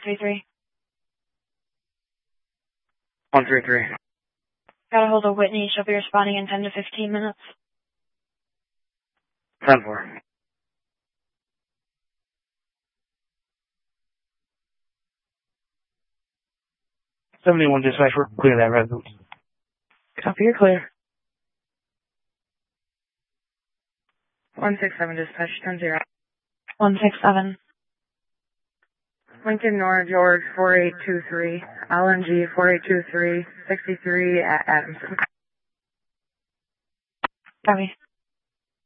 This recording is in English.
33. 133. Got a hold of Whitney. She'll be responding in 10 to 15 minutes. 10-4. '71 dispatch, clear that residence. Copy, you're clear. 167 dispatch, 10-0. 167. Lincoln North George 4823, LNG 4823, 63 at Adamson. Copy.